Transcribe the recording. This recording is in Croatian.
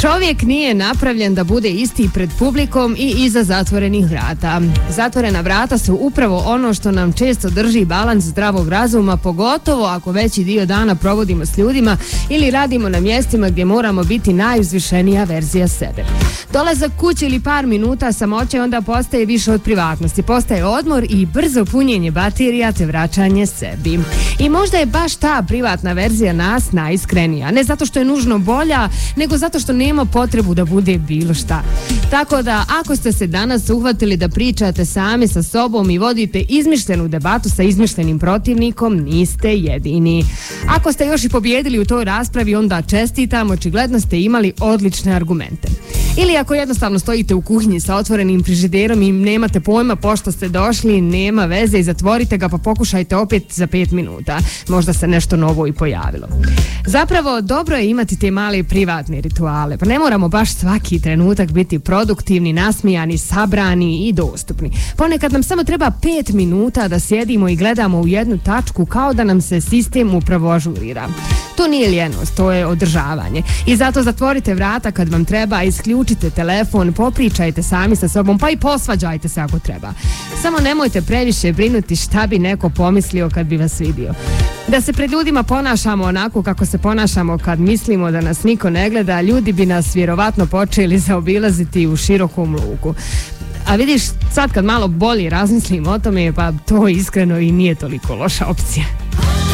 Čovjek nije napravljen da bude isti pred publikom i iza zatvorenih vrata. Zatvorena vrata su upravo ono što nam često drži balans zdravog razuma, pogotovo ako veći dio dana provodimo s ljudima ili radimo na mjestima gdje moramo biti najuzvišenija verzija sebe. Dolazak kući ili par minuta samoće onda postaje više od privatnosti, postaje odmor i brzo punjenje baterija te vraćanje sebi. I možda je baš ta privatna verzija nas najiskrenija, ne zato što je nužno bolja, nego zato što nema potrebu da bude bilo šta. Tako da, ako ste se danas uhvatili da pričate sami sa sobom i vodite izmišljenu debatu sa izmišljenim protivnikom, niste jedini. Ako ste još i pobjedili u toj raspravi, onda čestitam, očigledno ste imali odlične argumente. Ili ako jednostavno stojite u kuhinji sa otvorenim frižiderom i nemate pojma pošto ste došli, nema veze i zatvorite ga pa pokušajte opet za 5 minuta. Možda se nešto novo i pojavilo. Zapravo, dobro je imati te male privatne rituale, pa ne moramo baš svaki trenutak biti produktivni, nasmijani, sabrani i dostupni. Ponekad nam samo treba 5 minuta da sjedimo i gledamo u jednu tačku kao da nam se sistem upravo ažurira. To nije ljenost, to je održavanje. I zato zatvorite vrata kad vam treba, isključite telefon, popričajte sami sa sobom, pa i posvađajte se ako treba. Samo nemojte previše brinuti šta bi neko pomislio kad bi vas vidio. Da se pred ljudima ponašamo onako kako se ponašamo kad mislimo da nas niko ne gleda, ljudi bi nas vjerovatno počeli zaobilaziti u širokom luku. A vidiš, sad kad malo bolje razmislim o tome, pa to iskreno i nije toliko loša opcija.